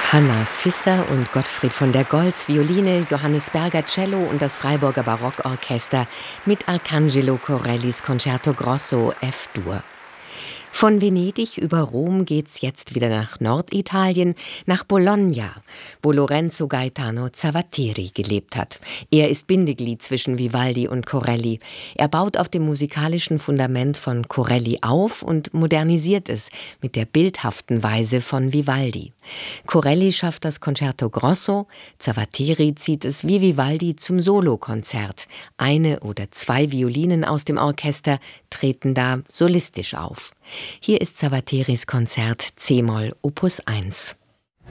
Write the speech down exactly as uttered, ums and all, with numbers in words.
Hanna Visser und Gottfried von der Goltz Violine, Johannes Berger Cello und das Freiburger Barockorchester mit Arcangelo Corellis Concerto Grosso F-Dur. Von Venedig über Rom geht's jetzt wieder nach Norditalien, nach Bologna, wo Lorenzo Gaetano Zavatteri gelebt hat. Er ist Bindeglied zwischen Vivaldi und Corelli. Er baut auf dem musikalischen Fundament von Corelli auf und modernisiert es mit der bildhaften Weise von Vivaldi. Corelli schafft das Concerto Grosso, Zavatteri zieht es wie Vivaldi zum Solokonzert. Eine oder zwei Violinen aus dem Orchester treten da solistisch auf. Hier ist Zavatteris Konzert C-Moll Opus eins.